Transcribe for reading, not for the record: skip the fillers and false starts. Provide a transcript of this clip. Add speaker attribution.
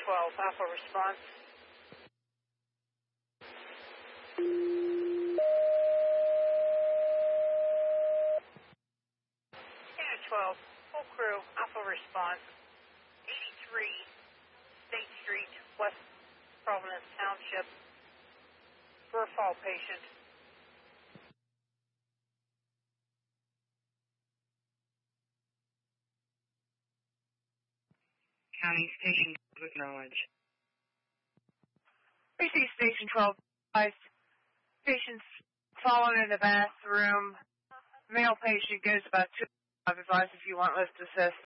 Speaker 1: 12, Alpha response. Unit 12, full crew, Alpha response. 83 State Street, West Providence Township, for a fall patient.
Speaker 2: County Station with knowledge.
Speaker 3: Receive Station 12. Patient's fallen in the bathroom. Male patient goes about 2. I've advised if you want lift assist.